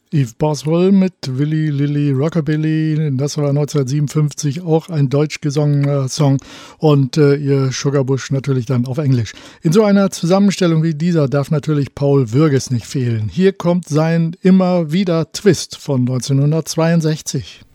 Yves Boswell mit Willy Lilly Rockabilly, das war 1957 auch ein deutsch gesungener Song und ihr Sugarbush natürlich dann auf Englisch. In so einer Zusammenstellung wie dieser darf natürlich Paul Würges nicht fehlen. Hier kommt sein immer wieder Twist von 1962.